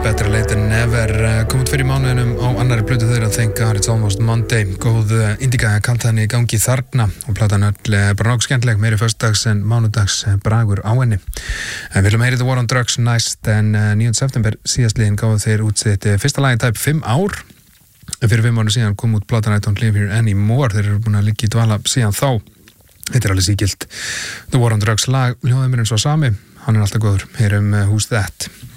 Better Late Than Never kom út fyrir mánuðinum á annari plötu þeirra Thank God It's Almost Monday góð indíka kaltan í gangi þarna og platan öll bara nokkuð skemmtileg meiri föstudags en mánudags bragur á henni en við viljum heyri The War on Drugs næst en 9. september síðastliðin gáðu þeir út sitt fyrsta lagi tæp 5 ár en fyrir 5 ára síðan kom út platan I Don't Live Here Anymore þeir eru búin að liggja í dvala síðan þá þetta er alveg sígilt The War on Drugs lag hljóðið mér eins og sami hann er alltaf góður heyrum Who's That